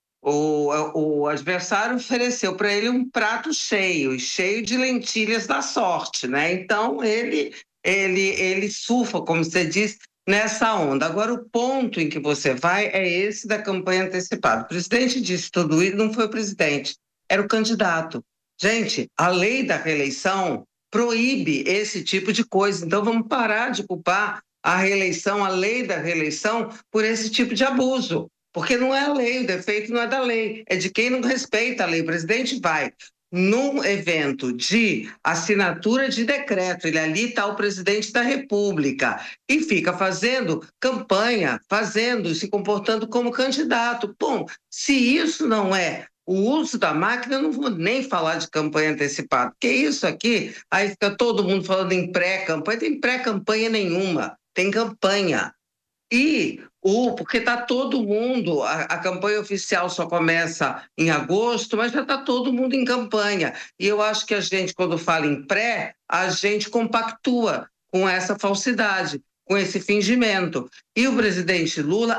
O, o adversário ofereceu para ele um prato cheio, cheio de lentilhas da sorte, né? Então, ele, ele, ele surfa, como você diz, nessa onda. Agora, o ponto em que você vai é esse da campanha antecipada. O presidente disse tudo isso, não foi o presidente, era o candidato. Gente, a lei da reeleição proíbe esse tipo de coisa, então vamos parar de culpar a reeleição, a lei da reeleição, por esse tipo de abuso. Porque não é a lei, o defeito não é da lei, é de quem não respeita a lei. O presidente vai num evento de assinatura de decreto, ele ali está o presidente da República e fica fazendo campanha, fazendo, se comportando como candidato. Bom, se isso não é o uso da máquina, eu não vou nem falar de campanha antecipada, porque isso aqui, aí fica todo mundo falando em pré-campanha, tem pré-campanha nenhuma, tem campanha. E o, porque está todo mundo, a, a campanha oficial só começa em agosto, mas já está todo mundo em campanha. E eu acho que a gente, quando fala em pré, a gente compactua com essa falsidade, com esse fingimento. E o presidente Lula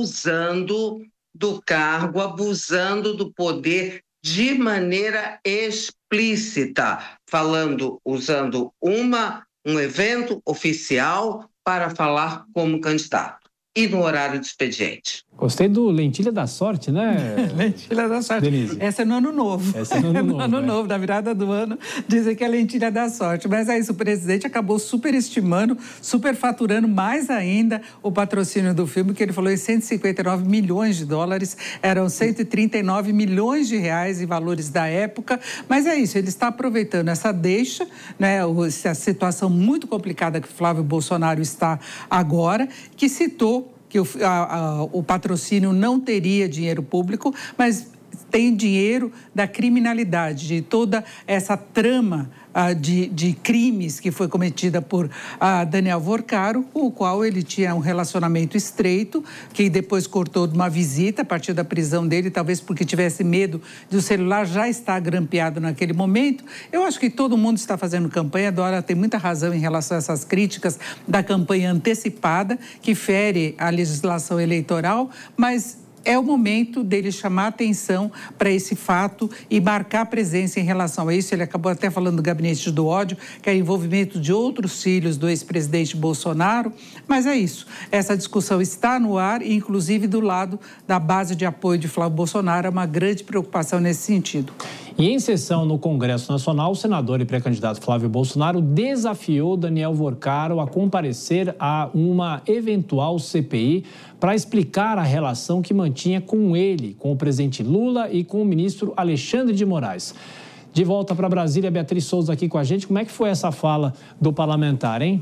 abusando do cargo, abusando do poder de maneira explícita, falando, usando uma, um evento oficial para falar como candidato e no horário de expediente. Gostei do lentilha da sorte, né? Lentilha da sorte. Denise. Essa é no ano novo. Essa é no ano novo. No ano é. novo, da virada do ano, dizem que é lentilha da sorte. Mas é isso, o presidente acabou superestimando, superfaturando mais ainda o patrocínio do filme, que ele falou em cento e cinquenta e nove milhões de dólares, eram cento e trinta e nove milhões de reais em valores da época. Mas é isso, ele está aproveitando essa deixa, né, essa situação muito complicada que o Flávio Bolsonaro está agora, que citou que o, a, a, o patrocínio não teria dinheiro público, mas tem dinheiro da criminalidade, de toda essa trama uh, de, de crimes que foi cometida por uh, Daniel Vorcaro, com o qual ele tinha um relacionamento estreito, que depois cortou de uma visita a partir da prisão dele, talvez porque tivesse medo de o celular já estar grampeado naquele momento. Eu acho que todo mundo está fazendo campanha, a Dora tem muita razão em relação a essas críticas da campanha antecipada, que fere a legislação eleitoral, mas é o momento dele chamar atenção para esse fato e marcar presença em relação a isso. Ele acabou até falando do gabinete do ódio, que é envolvimento de outros filhos do ex-presidente Bolsonaro. Mas é isso. Essa discussão está no ar, inclusive do lado da base de apoio de Flávio Bolsonaro. É uma grande preocupação nesse sentido. E em sessão no Congresso Nacional, o senador e pré-candidato Flávio Bolsonaro desafiou Daniel Vorcaro a comparecer a uma eventual C P I para explicar a relação que mantinha com ele, com o presidente Lula e com o ministro Alexandre de Moraes. De volta para Brasília, Beatriz Souza aqui com a gente. Como é que foi essa fala do parlamentar, hein?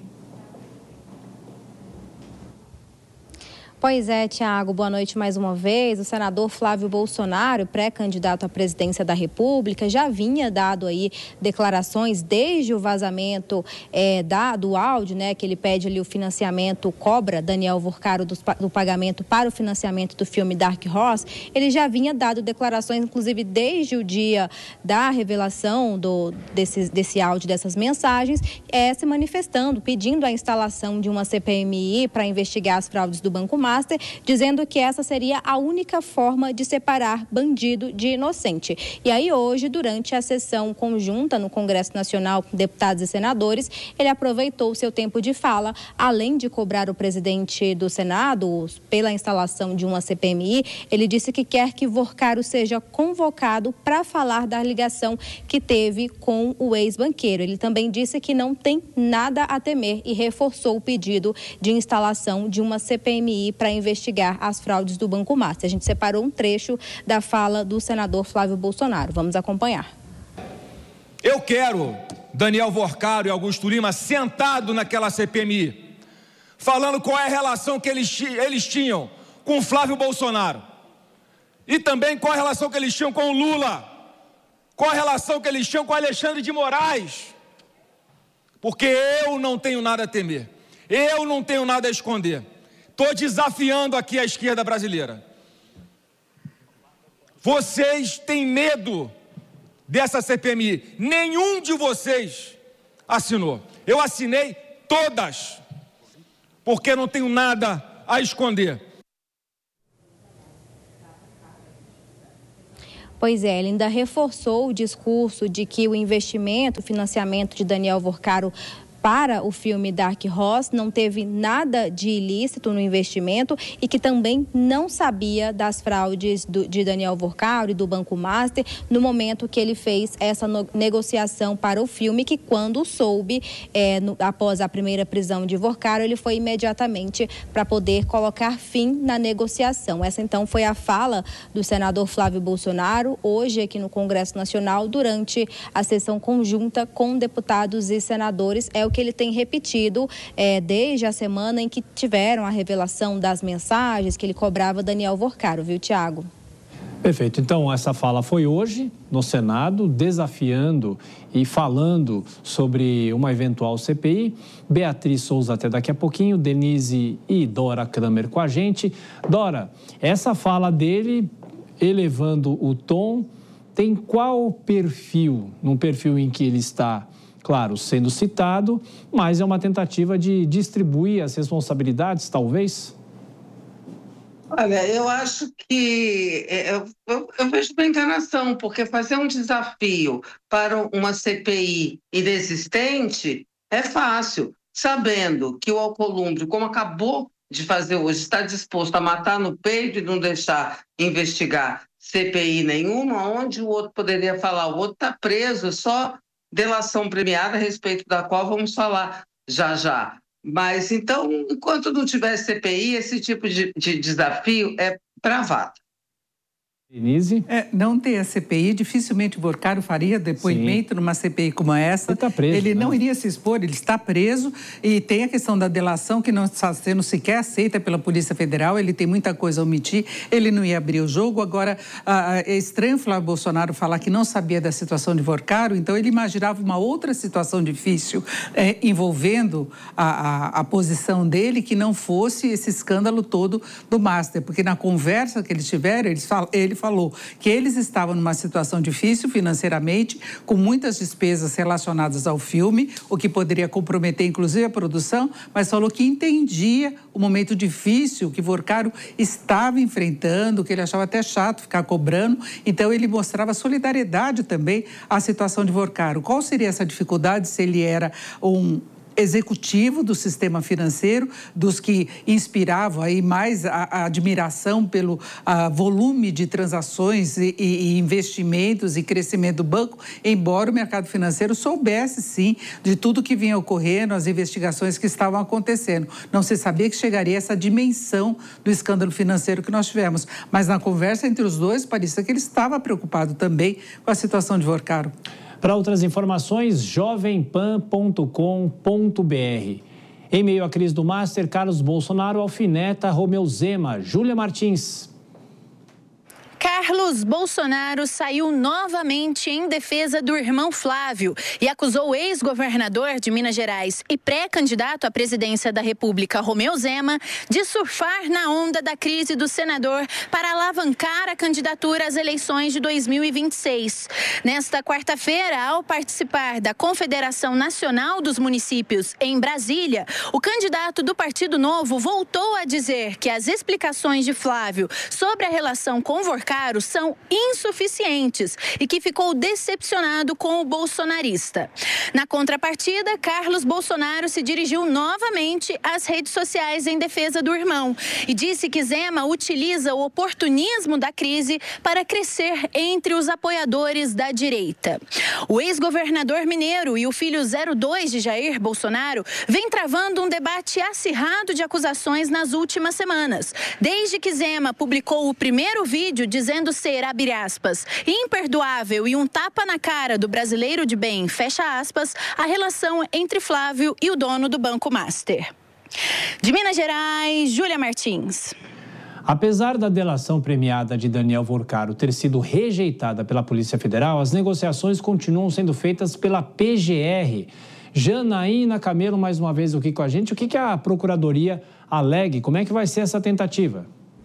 Pois é, Tiago, boa noite mais uma vez. O senador Flávio Bolsonaro, pré-candidato à presidência da República, já vinha dado aí declarações desde o vazamento é, da, do áudio, né, que ele pede ali o financiamento, cobra Daniel Vorcaro do, do pagamento para o financiamento do filme Dark Horse. Ele já vinha dado declarações, inclusive desde o dia da revelação do, desse, desse áudio, dessas mensagens, é, se manifestando, pedindo a instalação de uma C P M I para investigar as fraudes do Banco Master, dizendo que essa seria a única forma de separar bandido de inocente. E aí hoje, durante a sessão conjunta no Congresso Nacional com deputados e senadores, ele aproveitou o seu tempo de fala, além de cobrar o presidente do Senado pela instalação de uma C P M I, ele disse que quer que Vorcaro seja convocado para falar da ligação que teve com o ex-banqueiro. Ele também disse que não tem nada a temer e reforçou o pedido de instalação de uma C P M I para investigar as fraudes do Banco Master. A gente separou um trecho da fala do senador Flávio Bolsonaro. Vamos acompanhar. Eu quero Daniel Vorcaro e Augusto Lima sentado naquela C P M I, falando qual é a relação que eles, eles tinham com o Flávio Bolsonaro e também qual a relação que eles tinham com o Lula, qual a relação que eles tinham com o Alexandre de Moraes, porque eu não tenho nada a temer, eu não tenho nada a esconder. Estou desafiando aqui a esquerda brasileira. Vocês têm medo dessa C P M I, nenhum de vocês assinou. Eu assinei todas, porque não tenho nada a esconder. Pois é, ele ainda reforçou o discurso de que o investimento, o financiamento de Daniel Vorcaro para o filme Dark Horse não teve nada de ilícito no investimento e que também não sabia das fraudes do, de Daniel Vorcaro e do Banco Master no momento que ele fez essa no, negociação para o filme, que quando soube, é, no, após a primeira prisão de Vorcaro, ele foi imediatamente para poder colocar fim na negociação. Essa então foi a fala do senador Flávio Bolsonaro hoje aqui no Congresso Nacional durante a sessão conjunta com deputados e senadores. É o que ele tem repetido é, desde a semana em que tiveram a revelação das mensagens que ele cobrava Daniel Vorcaro, viu, Tiago? Perfeito. Então, essa fala foi hoje no Senado, desafiando e falando sobre uma eventual C P I. Beatriz Souza até daqui a pouquinho, Denise e Dora Kramer com a gente. Dora, essa fala dele, elevando o tom, tem qual perfil? Num perfil em que ele está, claro, sendo citado, mas é uma tentativa de distribuir as responsabilidades, talvez? Olha, eu acho que eu, eu, eu vejo uma enganação, porque fazer um desafio para uma C P I inexistente é fácil, sabendo que o Alcolumbre, como acabou de fazer hoje, está disposto a matar no peito e não deixar investigar C P I nenhuma, onde o outro poderia falar, o outro está preso, só delação premiada, a respeito da qual vamos falar já já. Mas, então, enquanto não tiver C P I, esse tipo de, de desafio é travado. Denise? É, não ter a C P I, dificilmente o Vorcaro faria depoimento Sim. numa C P I como essa. Ele, tá preso, ele né? não iria se expor, ele está preso e tem a questão da delação que não está sendo sequer aceita pela Polícia Federal, ele tem muita coisa a omitir, ele não ia abrir o jogo. Agora, ah, é estranho o Flávio Bolsonaro falar que não sabia da situação de Vorcaro, então ele imaginava uma outra situação difícil é, envolvendo a, a, a posição dele, que não fosse esse escândalo todo do Master, porque na conversa que eles tiveram, eles falam, ele falou que eles estavam numa situação difícil financeiramente, com muitas despesas relacionadas ao filme, o que poderia comprometer inclusive a produção, mas falou que entendia o momento difícil que Vorcaro estava enfrentando, que ele achava até chato ficar cobrando, então ele mostrava solidariedade também à situação de Vorcaro. Qual seria essa dificuldade se ele era um executivo do sistema financeiro, dos que inspiravam aí mais a, a admiração pelo a, volume de transações e, e investimentos e crescimento do banco, embora o mercado financeiro soubesse, sim, de tudo que vinha ocorrendo, as investigações que estavam acontecendo. Não se sabia que chegaria essa dimensão do escândalo financeiro que nós tivemos, mas na conversa entre os dois, parecia que ele estava preocupado também com a situação de Vorcaro. Para outras informações, jovem pan ponto com ponto br. Em meio à crise do Master, Carlos Bolsonaro alfineta Romeu Zema. Júlia Martins. Carlos Bolsonaro saiu novamente em defesa do irmão Flávio e acusou o ex-governador de Minas Gerais e pré-candidato à presidência da República, Romeu Zema, de surfar na onda da crise do senador para alavancar a candidatura às eleições de dois mil e vinte e seis. Nesta quarta-feira, ao participar da Confederação Nacional dos Municípios em Brasília, o candidato do Partido Novo voltou a dizer que as explicações de Flávio sobre a relação com Vorcaro são insuficientes e que ficou decepcionado com o bolsonarista. Na contrapartida, Carlos Bolsonaro se dirigiu novamente às redes sociais em defesa do irmão e disse que Zema utiliza o oportunismo da crise para crescer entre os apoiadores da direita. O ex-governador mineiro e o filho zero dois de Jair Bolsonaro vem travando um debate acirrado de acusações nas últimas semanas, desde que Zema publicou o primeiro vídeo dizendo ser, abre aspas, imperdoável e um tapa na cara do brasileiro de bem, fecha aspas, a relação entre Flávio e o dono do Banco Master. De Minas Gerais, Júlia Martins. Apesar da delação premiada de Daniel Vorcaro ter sido rejeitada pela Polícia Federal, as negociações continuam sendo feitas pela P G R. Janaína Camelo, mais uma vez aqui com a gente. O que, que a Procuradoria alega? Como é que vai ser essa tentativa?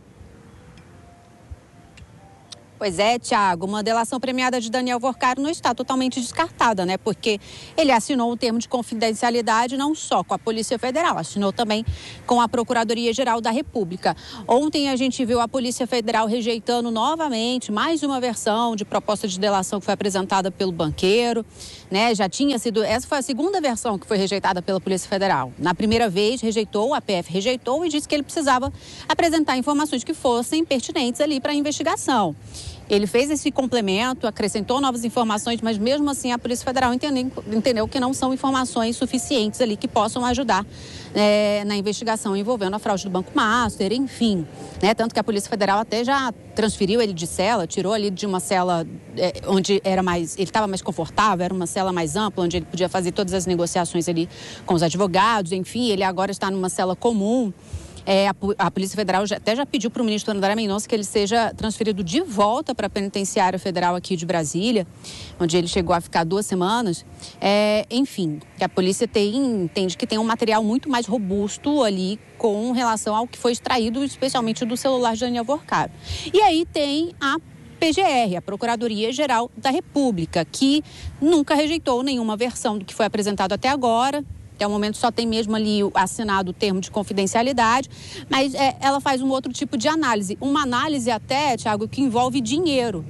Pois é, Tiago, uma delação premiada de Daniel Vorcaro não está totalmente descartada, né? Porque ele assinou um termo de confidencialidade não só com a Polícia Federal, assinou também com a Procuradoria-Geral da República. Ontem a gente viu a Polícia Federal rejeitando novamente mais uma versão de proposta de delação que foi apresentada pelo banqueiro, né? Já tinha sido, essa foi a segunda versão que foi rejeitada pela Polícia Federal. Na primeira vez rejeitou, a P F rejeitou e disse que ele precisava apresentar informações que fossem pertinentes ali para a investigação. Ele fez esse complemento, acrescentou novas informações, mas mesmo assim a Polícia Federal entendeu, entendeu que não são informações suficientes ali que possam ajudar é, na investigação envolvendo a fraude do Banco Master, enfim. Né? Tanto que a Polícia Federal até já transferiu ele de cela, tirou ali de uma cela é, onde era mais, ele estava mais confortável, era uma cela mais ampla, onde ele podia fazer todas as negociações ali com os advogados, enfim, ele agora está numa cela comum. É, a, a Polícia Federal já, até já pediu para o ministro André Mendonça que ele seja transferido de volta para a Penitenciária Federal aqui de Brasília, onde ele chegou a ficar duas semanas. É, enfim, que a polícia tem, entende que tem um material muito mais robusto ali com relação ao que foi extraído, especialmente do celular de Daniel Vorcaro. E aí tem a P G R, a Procuradoria-Geral da República, que nunca rejeitou nenhuma versão do que foi apresentado até agora. Até o momento só tem mesmo ali assinado o termo de confidencialidade, mas é, ela faz um outro tipo de análise. Uma análise até, Tiago, que envolve dinheiro.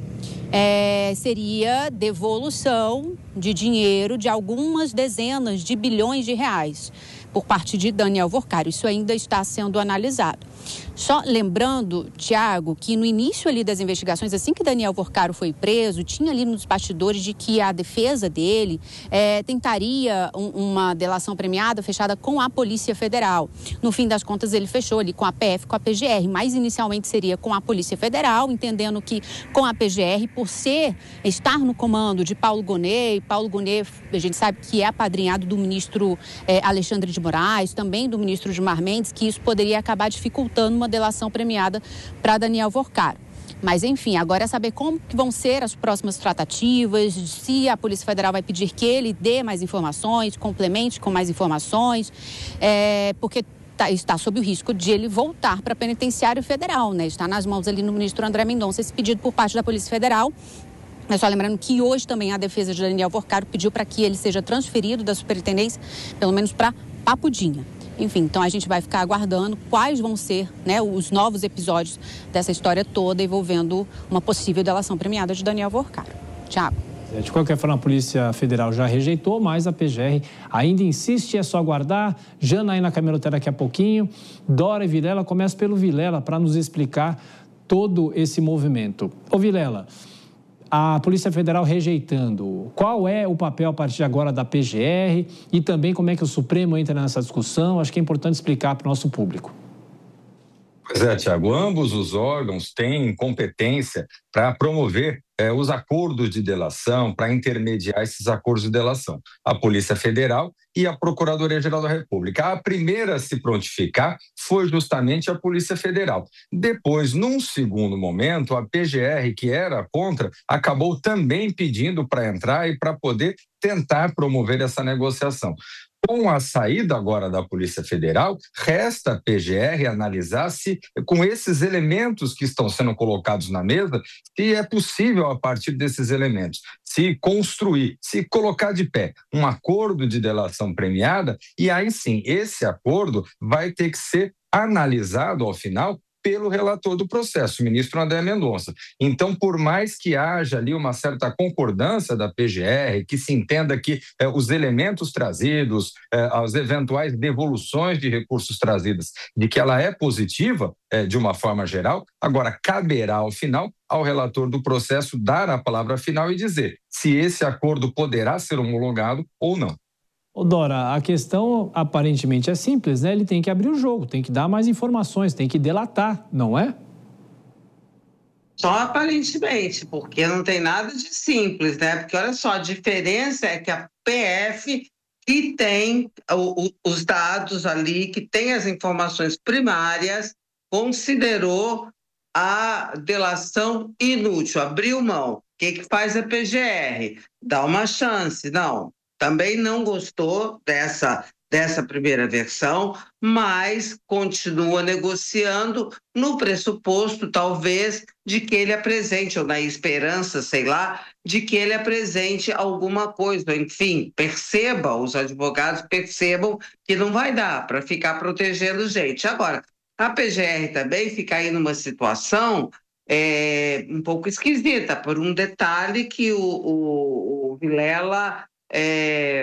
É, seria devolução de dinheiro de algumas dezenas de bilhões de reais por parte de Daniel Vorcaro. Isso ainda está sendo analisado. Só lembrando, Tiago, que no início ali das investigações, assim que Daniel Vorcaro foi preso, tinha ali nos bastidores de que a defesa dele é, tentaria um, uma delação premiada fechada com a Polícia Federal. No fim das contas, ele fechou ali com a P F, com a P G R, mas inicialmente seria com a Polícia Federal, entendendo que com a P G R, por ser, estar no comando de Paulo Gonet, e Paulo Gonet, a gente sabe que é apadrinhado do ministro é, Alexandre de Moraes, também do ministro Gilmar Mendes, que isso poderia acabar dificultando uma delação premiada para Daniel Vorcaro. Mas, enfim, agora é saber como que vão ser as próximas tratativas, se a Polícia Federal vai pedir que ele dê mais informações, complemente com mais informações, é, porque tá, está sob o risco de ele voltar para a Penitenciária Federal, né? Está nas mãos ali no ministro André Mendonça esse pedido por parte da Polícia Federal. É só lembrando que hoje também a defesa de Daniel Vorcaro pediu para que ele seja transferido da superintendência, pelo menos para Papudinha. Enfim, então a gente vai ficar aguardando quais vão ser, né, os novos episódios dessa história toda envolvendo uma possível delação premiada de Daniel Vorcaro. Tiago. De qualquer forma, a Polícia Federal já rejeitou, mas a P G R ainda insiste, é só aguardar. Janaína Camelo até daqui a pouquinho. Dora e Vilela, começa pelo Vilela para nos explicar todo esse movimento. Ô Vilela, a Polícia Federal rejeitando, qual é o papel a partir de agora da P G R e também como é que o Supremo entra nessa discussão? Acho que é importante explicar para o nosso público. Pois é, Tiago, ambos os órgãos têm competência para promover eh, os acordos de delação, para intermediar esses acordos de delação. A Polícia Federal e a Procuradoria-Geral da República. A primeira a se prontificar foi justamente a Polícia Federal. Depois, num segundo momento, a P G R, que era contra, acabou também pedindo para entrar e para poder tentar promover essa negociação. Com a saída agora da Polícia Federal, resta a P G R analisar se, com esses elementos que estão sendo colocados na mesa, se é possível, a partir desses elementos, se construir, se colocar de pé um acordo de delação premiada, e aí sim, esse acordo vai ter que ser analisado ao final pelo relator do processo, o ministro André Mendonça. Então, por mais que haja ali uma certa concordância da P G R, que se entenda que eh, os elementos trazidos, eh, as eventuais devoluções de recursos trazidas, de que ela é positiva, eh, de uma forma geral, agora caberá ao final ao relator do processo dar a palavra final e dizer se esse acordo poderá ser homologado ou não. Ô Dora, a questão aparentemente é simples, né? Ele tem que abrir o jogo, tem que dar mais informações, tem que delatar, não é? Só aparentemente, porque não tem nada de simples, né? Porque olha só, a diferença é que a P F, que tem o, o, os dados ali, que tem as informações primárias, considerou a delação inútil, abriu mão. O que, que faz a P G R? Dá uma chance, não. Também não gostou dessa, dessa primeira versão, mas continua negociando no pressuposto, talvez, de que ele apresente, ou na esperança, sei lá, de que ele apresente alguma coisa. Enfim, perceba, os advogados percebam que não vai dar para ficar protegendo gente. Agora, a P G R também fica aí numa situação é, um pouco esquisita, por um detalhe que o, o, o Vilela... É,